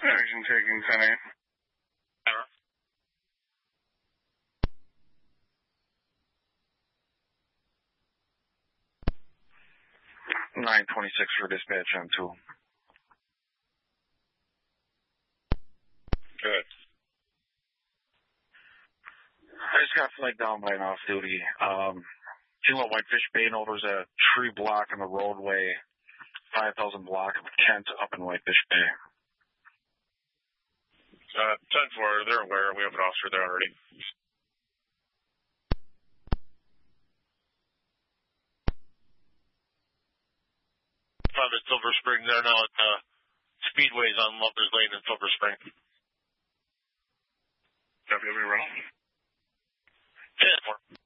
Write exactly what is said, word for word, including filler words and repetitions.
Action taking ten eight. Error. nine twenty-six for dispatch on two. Good. I just got flagged down by an off-duty. Um, two at Whitefish Bay, and there's a tree block on the roadway, five thousand block of Kent up in Whitefish Bay. Uh, ten four, they're aware. We have an officer there already. Found at Silver Spring. They're now at uh, Speedways on Lovers Lane in Silver Spring. W W Roll. ten four.